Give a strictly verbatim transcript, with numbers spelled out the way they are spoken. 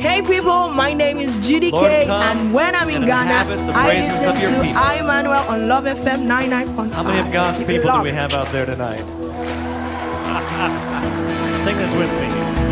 Hey people, my name is Judy Lord, K, come and when I'm in and Ghana, inhabit the I praises listen of your to people. I Emmanuel on Love F M ninety-nine point five. How many of God's people do we have out there tonight? Sing this with me.